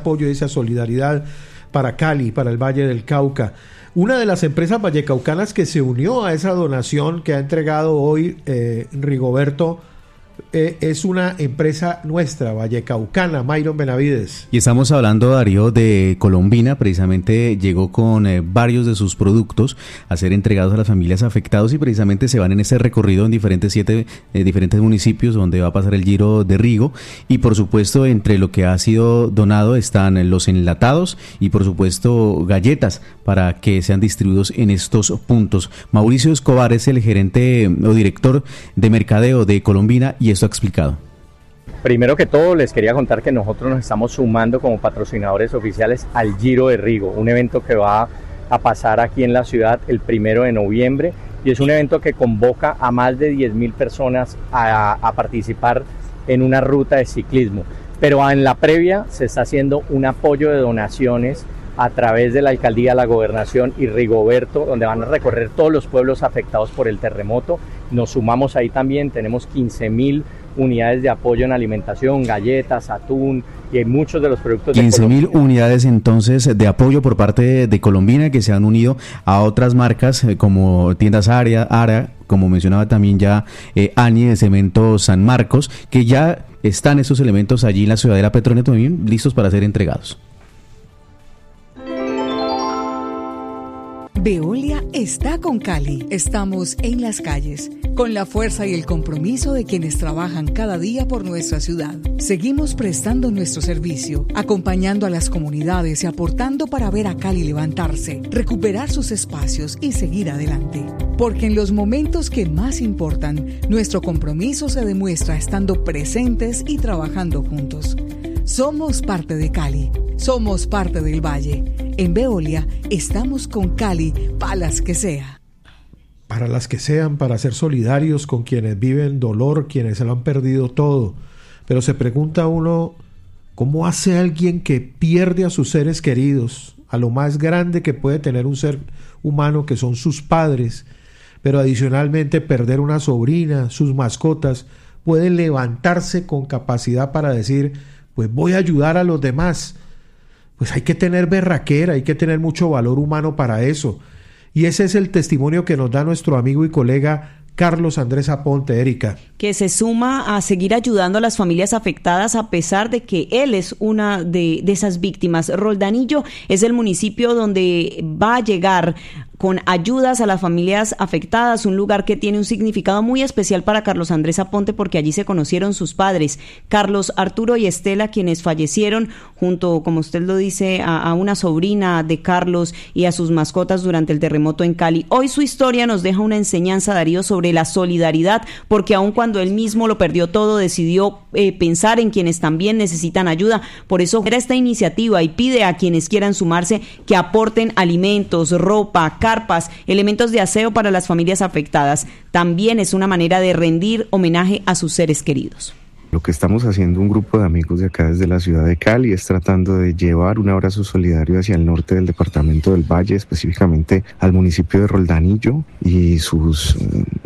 apoyo y esa solidaridad para Cali, para el Valle del Cauca. Una de las empresas vallecaucanas que se unió a esa donación que ha entregado hoy Rigoberto es una empresa nuestra, vallecaucana, Myron Benavides. Y estamos hablando, Darío, de Colombina. Precisamente llegó con varios de sus productos a ser entregados a las familias afectadas y precisamente se van en ese recorrido en diferentes municipios donde va a pasar el Giro de Rigo. Y por supuesto, entre lo que ha sido donado están los enlatados y por supuesto galletas para que sean distribuidos en estos puntos. Mauricio Escobar es el gerente o director de mercadeo de Colombina y esto ha explicado. Primero que todo les quería contar que nosotros nos estamos sumando como patrocinadores oficiales al Giro de Rigo, un evento que va a pasar aquí en la ciudad el 1 de noviembre y es un evento que convoca a más de 10.000 personas a participar en una ruta de ciclismo. Pero en la previa se está haciendo un apoyo de donaciones a través de la Alcaldía, la Gobernación y Rigoberto, donde van a recorrer todos los pueblos afectados por el terremoto. Nos sumamos ahí también, tenemos 15.000 unidades de apoyo en alimentación, galletas, atún y hay muchos de los productos de 15.000 unidades entonces de apoyo por parte de Colombina que se han unido a otras marcas como tiendas Ara, como mencionaba también ya Ani de Cemento San Marcos, que ya están esos elementos allí en la Ciudadela Petronio también listos para ser entregados. Veolia está con Cali. Estamos en las calles, con la fuerza y el compromiso de quienes trabajan cada día por nuestra ciudad. Seguimos prestando nuestro servicio, acompañando a las comunidades y aportando para ver a Cali levantarse, recuperar sus espacios y seguir adelante. Porque en los momentos que más importan, nuestro compromiso se demuestra estando presentes y trabajando juntos. Somos parte de Cali, somos parte del Valle. En Veolia estamos con Cali para las que sea. Para las que sean, para ser solidarios con quienes viven dolor, quienes se lo han perdido todo. Pero se pregunta uno, ¿cómo hace alguien que pierde a sus seres queridos, a lo más grande que puede tener un ser humano, que son sus padres, pero adicionalmente perder una sobrina, sus mascotas, puede levantarse con capacidad para decir, pues voy a ayudar a los demás? Pues hay que tener berraquera, hay que tener mucho valor humano para eso. Y ese es el testimonio que nos da nuestro amigo y colega Carlos Andrés Aponte, Erika. Que se suma a seguir ayudando a las familias afectadas a pesar de que él es una de esas víctimas. Roldanillo es el municipio donde va a llegar con ayudas a las familias afectadas, un lugar que tiene un significado muy especial para Carlos Andrés Aponte porque allí se conocieron sus padres, Carlos Arturo y Estela, quienes fallecieron junto, como usted lo dice, a una sobrina de Carlos y a sus mascotas durante el terremoto en Cali. Hoy su historia nos deja una enseñanza, Darío, sobre la solidaridad, porque aun cuando él mismo lo perdió todo, decidió pensar en quienes también necesitan ayuda. Por eso era esta iniciativa y pide a quienes quieran sumarse que aporten alimentos, ropa, carpas, elementos de aseo para las familias afectadas. También es una manera de rendir homenaje a sus seres queridos. Lo que estamos haciendo un grupo de amigos de acá desde la ciudad de Cali es tratando de llevar un abrazo solidario hacia el norte del departamento del Valle, específicamente al municipio de Roldanillo y sus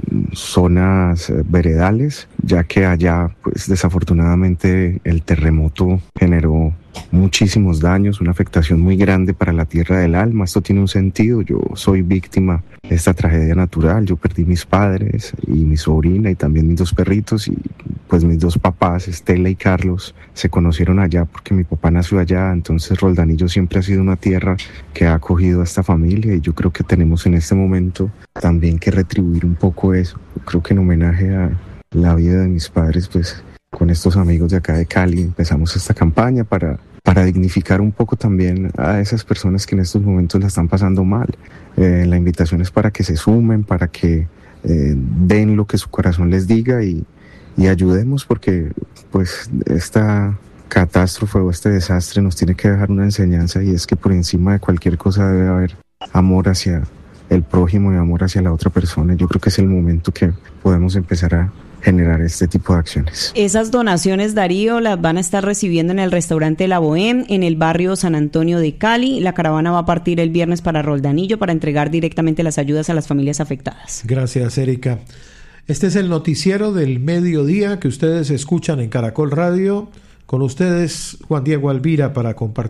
zonas veredales, ya que allá pues desafortunadamente el terremoto generó muchísimos daños, una afectación muy grande para la tierra del alma. Esto tiene un sentido, yo soy víctima de esta tragedia natural, yo perdí mis padres y mi sobrina y también mis dos perritos y pues mis dos papás, Estela y Carlos, se conocieron allá porque mi papá nació allá, entonces Roldanillo siempre ha sido una tierra que ha acogido a esta familia y yo creo que tenemos en este momento también que retribuir un poco eso. Yo creo que en homenaje a la vida de mis padres, pues con estos amigos de acá de Cali empezamos esta campaña para dignificar un poco también a esas personas que en estos momentos la están pasando mal. La invitación es para que se sumen, para que den lo que su corazón les diga y ayudemos porque pues esta catástrofe o este desastre nos tiene que dejar una enseñanza y es que por encima de cualquier cosa debe haber amor hacia el prójimo y amor hacia la otra persona. Yo creo que es el momento que podemos empezar a generar este tipo de acciones. Esas donaciones, Darío, las van a estar recibiendo en el restaurante La Bohème, en el barrio San Antonio de Cali. La caravana va a partir el viernes para Roldanillo para entregar directamente las ayudas a las familias afectadas. Gracias, Erika. Este es el noticiero del mediodía que ustedes escuchan en Caracol Radio. Con ustedes, Juan Diego Alvira, para compartir